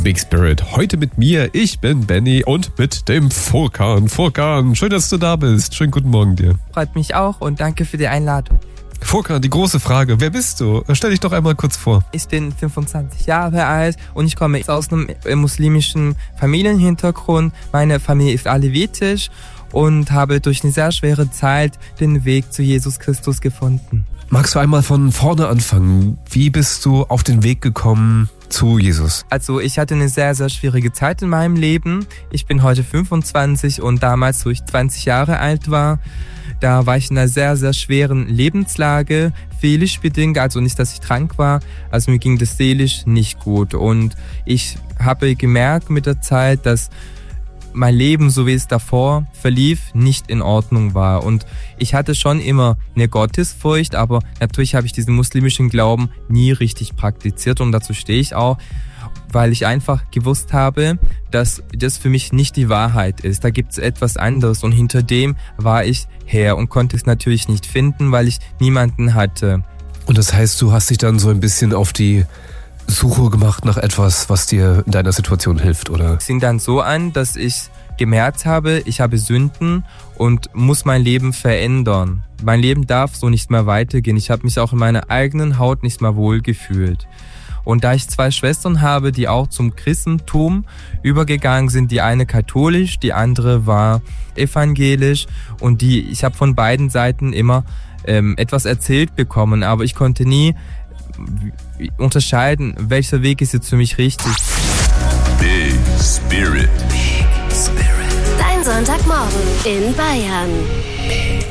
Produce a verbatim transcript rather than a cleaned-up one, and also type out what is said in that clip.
Big Spirit. Heute mit mir, ich bin Benny und mit dem Furkan. Furkan, schön, dass du da bist. Schönen guten Morgen dir. Freut mich auch und danke für die Einladung. Furkan, die große Frage, wer bist du? Stell dich doch einmal kurz vor. Ich bin fünfundzwanzig Jahre alt und ich komme aus einem muslimischen Familienhintergrund. Meine Familie ist alevitisch und habe durch eine sehr schwere Zeit den Weg zu Jesus Christus gefunden. Magst du einmal von vorne anfangen? Wie bist du auf den Weg gekommen zu Jesus? Also ich hatte eine sehr, sehr schwierige Zeit in meinem Leben. Ich bin heute fünfundzwanzig und damals, wo ich zwanzig Jahre alt war, da war ich in einer sehr, sehr schweren Lebenslage, seelisch bedingt, also nicht, dass ich krank war, also mir ging das seelisch nicht gut. Und ich habe gemerkt mit der Zeit, dass mein Leben, so wie es davor verlief, nicht in Ordnung war. Und ich hatte schon immer eine Gottesfurcht, aber natürlich habe ich diesen muslimischen Glauben nie richtig praktiziert und dazu stehe ich auch, weil ich einfach gewusst habe, dass das für mich nicht die Wahrheit ist. Da gibt es etwas anderes und hinter dem war ich her und konnte es natürlich nicht finden, weil ich niemanden hatte. Und das heißt, du hast dich dann so ein bisschen auf die Suche gemacht nach etwas, was dir in deiner Situation hilft, oder? Es fing dann so an, dass ich gemerkt habe, ich habe Sünden und muss mein Leben verändern. Mein Leben darf so nicht mehr weitergehen. Ich habe mich auch in meiner eigenen Haut nicht mehr wohl gefühlt. Und da ich zwei Schwestern habe, die auch zum Christentum übergegangen sind, die eine katholisch, die andere war evangelisch und die, ich habe von beiden Seiten immer ähm, etwas erzählt bekommen, aber ich konnte nie unterscheiden, welcher Weg ist jetzt für mich richtig. Big Spirit. Big Spirit. Dein Sonntagmorgen in Bayern.